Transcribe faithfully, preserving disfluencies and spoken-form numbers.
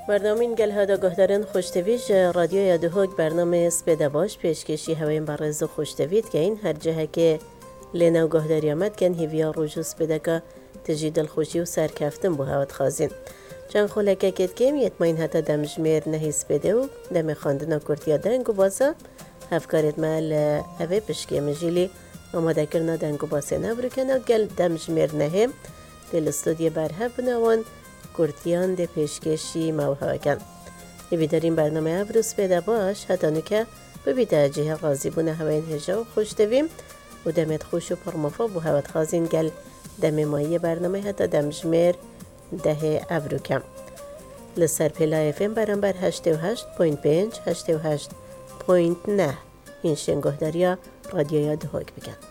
برنامه گل هدا گهدارن خوشتویج رادیو یادهوک برنامه سپیده باش پیشکشی هواین برز خوشتوید که این هر جهه که لینو گهداری آمد کن هیویا روزو سپیده که تجید الخوشی و سرکفتن بو هوت خازین چند خلکه کت کم یتماین حتی دمجمیر نهی سپیده و دم خاندنا کرتیا دنگو باسا هفکارت مال اوه پشکی مجیلی آماده کرنا دنگو باسه نبرکنه گل دمجمیر نهی دل استودیو برهب بنوان کرتیان ده پیشکشی موها کن نویداریم برنامه ابروز پیدا باش حتی نکه ببیده جه غازی بونه هواین هجا و خوش دویم و دمت خوش و پرمفا بو هوت خازین گل دم مایی برنامه حتی دمجمیر ده ابرو کم لسر پیلا افم برنبر هشت و هشت پوینت پنج هشت و هشت پوینت نه این شنگه دریا رادیو یادهوک بگن